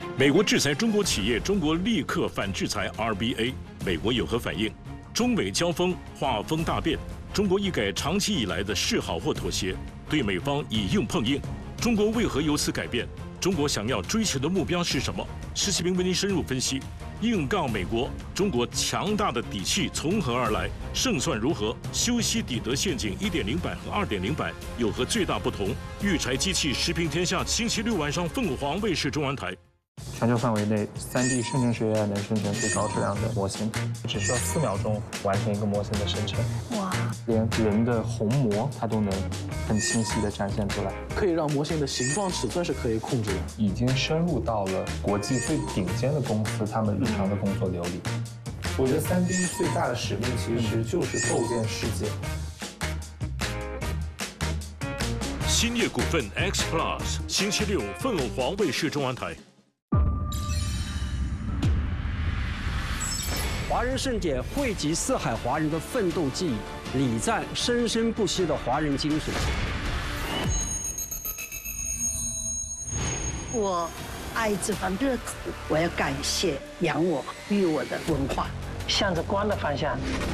美国制裁中国企业，中国立刻反制裁 RBA， 美国有何反应？中美交锋，画风大变，中国一改长期以来的示好或妥协，对美方以硬碰硬。中国为何由此改变？中国想要追求的目标是什么？施启明为您深入分析。硬杠美国，中国强大的底气从何而来？胜算如何？修昔底德陷阱1.0版和2.0版有何最大不同？育才机器食评天下，星期六晚上凤凰卫视中文台。 全球范围内，3D 生成学院能生成最高质量的模型，只需要4秒钟完成一个模型的生成。哇！连人的虹膜它都能很清晰地展现出来， 可以让模型的形状、尺寸是可以控制的， 已经深入到了国际最顶尖的公司他们日常的工作流里。我觉得3D 最大的使命其实就是构建世界。 兴业股份 X Plus， 星期六凤凰卫视中文台。 华人盛典汇集四海华人的奋斗记忆，礼赞生生不息的华人精神。 我爱这番热土，我要感谢养我、育我的文化。 向着光的方向